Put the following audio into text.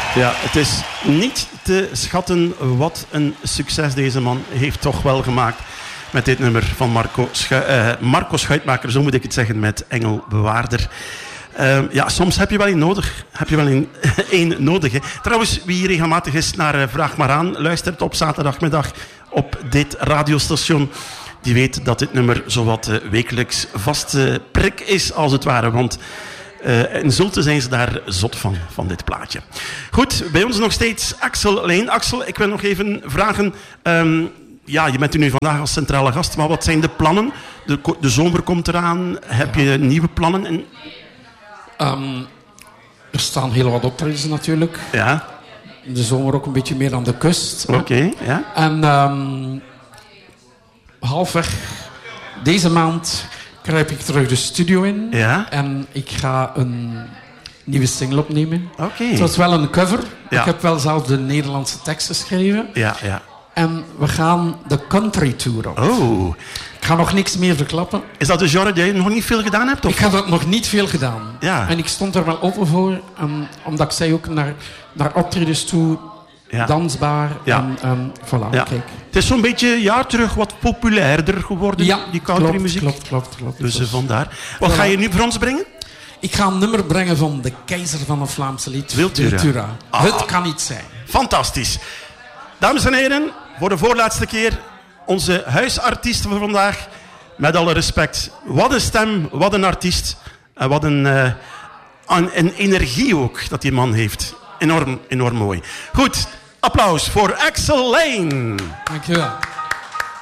Ja, het is niet te schatten wat een succes deze man heeft toch wel gemaakt met dit nummer van Marco Schuitmaker, zo moet ik het zeggen, met Engelbewaarder. Ja, soms heb je wel een nodig. Heb je wel een nodig. Hè. Trouwens, wie regelmatig is naar Vraag maar aan, luistert op zaterdagmiddag op dit radiostation, die weet dat dit nummer zowat wekelijks vast prik is, als het ware. Want in Zulte zijn ze daar zot van dit plaatje. Goed, bij ons nog steeds Axel Lane. Axel, ik wil nog even vragen. Ja, je bent nu vandaag als centrale gast, maar wat zijn de plannen? De zomer komt eraan. Heb je nieuwe plannen? Er staan heel wat optredens natuurlijk. Ja. In de zomer ook een beetje meer aan de kust. Oké, ja. En halfweg deze maand kruip ik terug de studio in. Ja. En ik ga een nieuwe single opnemen. Oké. Het was wel een cover. Ja. Ik heb wel zelf de Nederlandse tekst geschreven. Ja, ja. En we gaan de country tour op. Oh. Ik ga nog niks meer verklappen. Is dat een genre die je nog niet veel gedaan hebt? Of? Ik heb dat nog niet veel gedaan. Ja. En ik stond er wel open voor. Omdat ik zei ook naar optredens toe, Ja. dansbaar. Ja. En voilà, Ja. kijk. Het is zo'n beetje een jaar terug wat populairder geworden, Ja, die countrymuziek. klopt. Dus vandaar. Wat ga je nu voor ons brengen? Ik ga een nummer brengen van de keizer van het Vlaamse lied. Wiltura. Ah. Het kan niet zijn. Fantastisch. Dames en heren, voor de voorlaatste keer onze huisartiest voor vandaag. Met alle respect. Wat een stem, wat een artiest. En wat een energie ook dat die man heeft. Enorm mooi. Goed, applaus voor Axel Lane. Dankjewel.